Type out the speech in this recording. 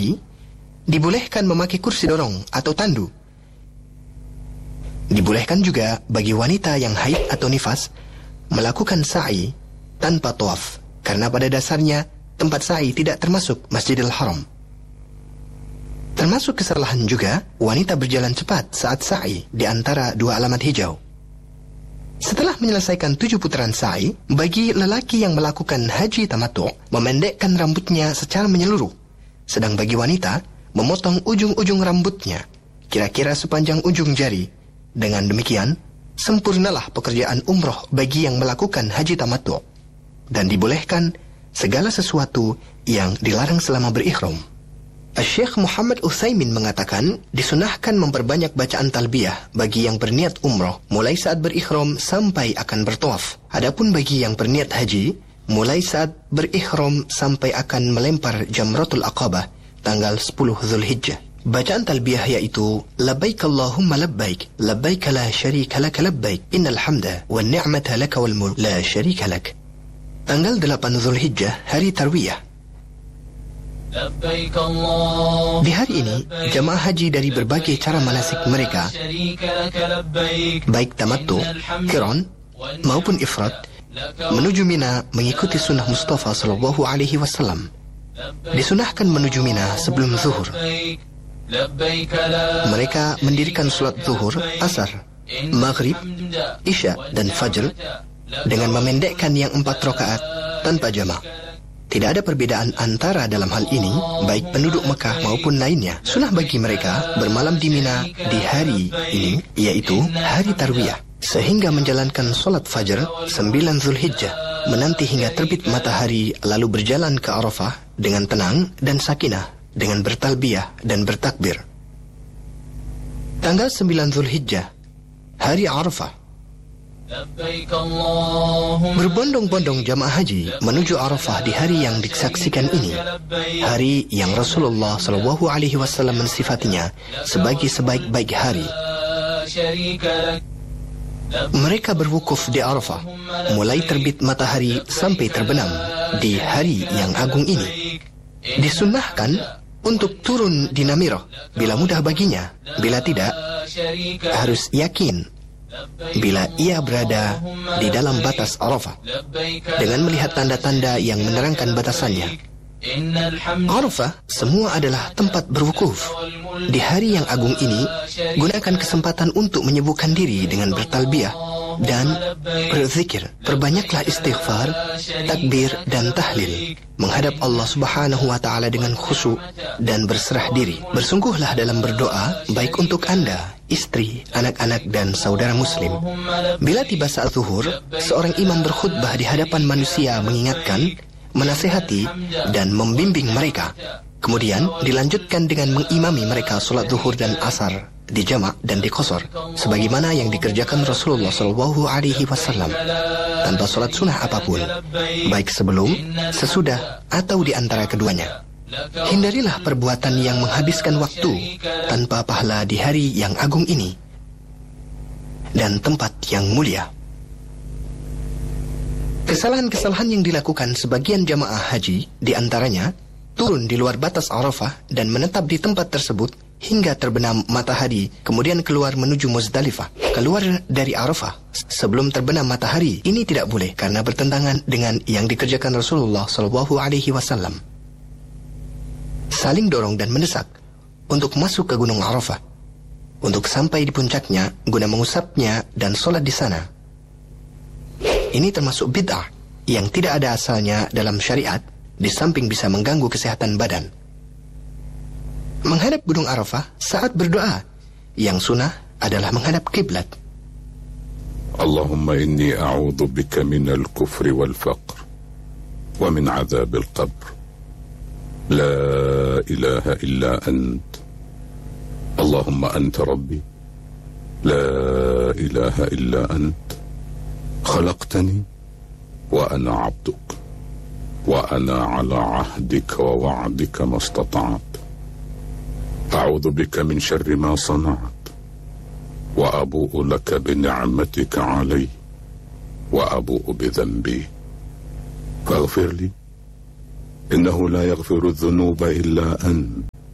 sa'i, dibolehkan memakai kursi dorong atau tandu. Dibolehkan juga bagi wanita yang haid atau nifas melakukan sa'i tanpa tawaf, karena pada dasarnya tempat sa'i tidak termasuk Masjidil Haram. Termasuk kesalahan juga wanita berjalan cepat saat sa'i di antara dua alamat hijau. Setelah menyelesaikan 7 putaran sa'i, bagi lelaki yang melakukan haji tamattu' memendekkan rambutnya secara menyeluruh, sedang bagi wanita memotong ujung-ujung rambutnya kira-kira sepanjang ujung jari. Dengan demikian, sempurnalah pekerjaan umroh bagi yang melakukan haji tamattu', dan dibolehkan segala sesuatu yang dilarang selama berihram. Syekh Muhammad Utsaimin mengatakan, disunahkan memperbanyak bacaan talbiyah bagi yang berniat umroh mulai saat berihram sampai akan bertawaf. Adapun bagi yang berniat haji, mulai saat berihram sampai akan melempar Jamratul Aqabah tanggal 10 Zulhijjah. Bacaan talbiyah yaitu labbaik Allahumma labbaik, labbaik la syarika lak labbaik, innal hamda wan ni'mata lak wal mulk la syarika lak. Tanggal 8 Zulhijjah, hari Tarwiyah. Di hari ini, jamaah haji dari berbagai cara manasik mereka, baik tamattu, qiran maupun ifrad, menuju Mina mengikuti sunnah Mustafa sallallahu alaihi wasallam. Disunahkan menuju Mina sebelum zuhur. Mereka mendirikan salat zuhur, asar, maghrib, isya dan fajr dengan memendekkan yang 4 rakaat tanpa jamak. Tidak ada perbedaan antara dalam hal ini, baik penduduk Mekah maupun lainnya. Sunnah bagi mereka bermalam di Mina di hari ini, yaitu hari Tarwiyah, sehingga menjalankan solat fajar 9 Zulhijjah, menanti hingga terbit matahari, lalu berjalan ke Arafah dengan tenang dan sakinah, dengan bertalbiyah dan bertakbir. Tanggal 9 Zulhijjah, hari Arafah. Berbondong-bondong jamaah haji menuju Arafah di hari yang disaksikan ini, hari yang Rasulullah sallallahu alaihi wasallam mensifatinya sebagai sebaik-baik hari. Mereka berwukuf di Arafah mulai terbit matahari sampai terbenam di hari yang agung ini. Disunnahkan untuk turun di Namirah bila mudah baginya, bila tidak harus yakin bila ia berada di dalam batas Arafah dengan melihat tanda-tanda yang menerangkan batasannya. Arafah semua adalah tempat berwukuf. Di hari yang agung ini, gunakan kesempatan untuk menyibukkan diri dengan bertalbiyah dan berzikir. Perbanyaklah istighfar, takbir dan tahlil. Menghadap Allah Subhanahu wa ta'ala dengan khusyuk dan berserah diri. Bersungguhlah dalam berdoa, baik untuk Anda, istri, anak-anak dan saudara muslim. Bila tiba saat zuhur, seorang imam berkhutbah di hadapan manusia mengingatkan, menasihati dan membimbing mereka. Kemudian dilanjutkan dengan mengimami mereka solat zuhur dan asar di jamak dan di qasar, sebagaimana yang dikerjakan Rasulullah sallallahu alaihi wasallam, tanpa solat sunnah apapun, baik sebelum, sesudah atau di antara keduanya. Hindarilah perbuatan yang menghabiskan waktu tanpa pahala di hari yang agung ini dan tempat yang mulia. Kesalahan-kesalahan yang dilakukan sebagian jamaah haji, di antaranya turun di luar batas Arafah dan menetap di tempat tersebut hingga terbenam matahari, kemudian keluar menuju Muzdalifah. Keluar dari Arafah sebelum terbenam matahari, ini tidak boleh karena bertentangan dengan yang dikerjakan Rasulullah sallallahu alaihi wasallam. Saling dorong dan mendesak untuk masuk ke Gunung Arafah, untuk sampai di puncaknya guna mengusapnya dan sholat di sana. Ini termasuk bid'ah yang tidak ada asalnya dalam syariat, di samping bisa mengganggu kesehatan badan. Menghadap Gunung Arafah saat berdoa, yang sunnah adalah menghadap kiblat. Allahumma inni a'udhu bika minal kufri wal faqr wa min azabil qabr. La ilaha illa ant. Allahumma anta rabbi. La ilaha illa ant. خلقتني وأنا عبدك وأنا على عهدك ووعدك ما استطعت أعوذ بك من شر ما صنعت وأبوء لك بنعمتك علي وأبوء بذنبي فاغفر لي إنه لا يغفر الذنوب إلا أنت